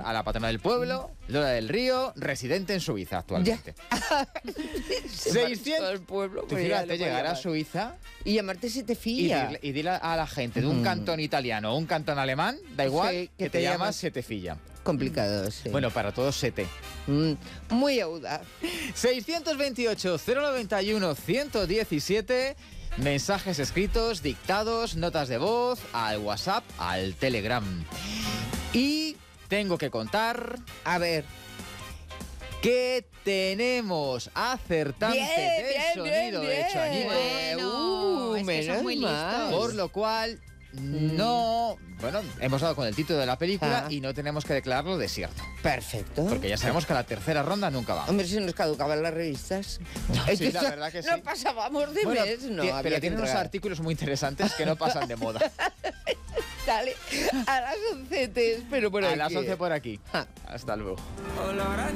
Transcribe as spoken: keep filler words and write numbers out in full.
a la patrona del pueblo, Lola del Río, residente en Suiza actualmente. seiscientos el pueblo. Tú fíjate, llegar a Suiza y llamarte si te y, filla. dir- y dile a la gente de un Mm. cantón italiano o un cantón alemán, da igual, Sí, que, que te, te llamas llamas- se te filla. Complicado, sí. Bueno, para todos sete. Mm, muy audaz. seiscientos veintiocho, cero noventa y uno, ciento diecisiete, mensajes escritos, dictados, notas de voz, al WhatsApp, al Telegram. Y tengo que contar A ver. que tenemos acertante Bien, del bien, sonido bien, hecho bien. añico. Bueno, Uh, es que son menos muy mal. listos. Por lo cual, no... Bueno, hemos dado con el título de la película Ah. y no tenemos que declararlo desierto. Perfecto. Porque ya sabemos que a la tercera ronda nunca vamos. Hombre, si nos caducaban las revistas. Es sí, que la eso- verdad que sí. No pasábamos de Bueno, mes, no. ti- había pero que tiene unos entregar. artículos muy interesantes que no pasan de moda. Dale, a las once te espero por A aquí. las once por aquí. Ah. Hasta luego. Olor a